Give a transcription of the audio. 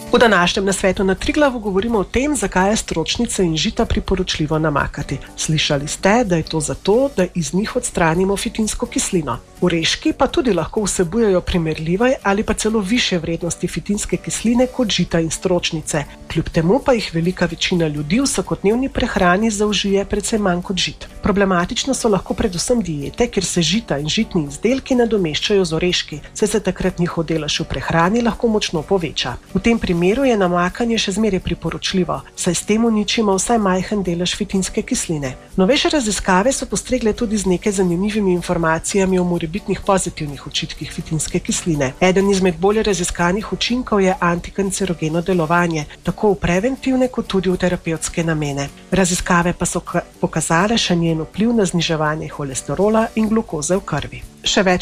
V današnjem nasvetu na Triglavu govorimo o tem, zakaj je stročnice in žita priporočljivo namakati. Slišali ste, da je to zato, da iz njih odstranimo fitinsko kislino. Oreški pa tudi lahko vsebujejo primerljive ali pa celo višje vrednosti fitinske kisline kot žita in stročnice. Kljub temu pa jih velika večina ljudi v vsakodnevni prehrani zaužije precej manj kot žit. Problematično so lahko predvsem diete, kjer se žita in žitni izdelki nadomeščajo z oreški, saj se takrat njihov delež v prehrani lahko močno poveča. V tem primeru je namakanje še zmeraj priporočljivo, saj s tem uničimo vsaj majhen delež fitinske kisline. Novejše raziskave so postregle tudi z nekaj zanimivimi informacijami o morebitnih pozitivnih učinkih fitinske kisline. Eden izmed bolje raziskanih učinkov je antikancerogeno delovanje, tako v preventivne kot tudi v terapevtske namene. Raziskave pa so pokazale še njen vpliv na zniževanje holesterola in glukoze v krvi. Še več